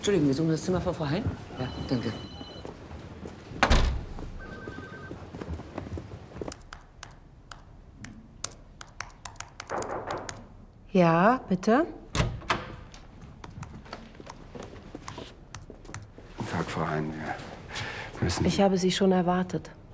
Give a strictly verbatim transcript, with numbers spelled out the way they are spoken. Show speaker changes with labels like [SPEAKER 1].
[SPEAKER 1] Entschuldigung, wir suchen das Zimmer von Frau Hein? Ja, danke.
[SPEAKER 2] Ja, bitte?
[SPEAKER 3] Guten Tag, Frau Hein. Wir müssen...
[SPEAKER 2] Ich habe Sie schon erwartet.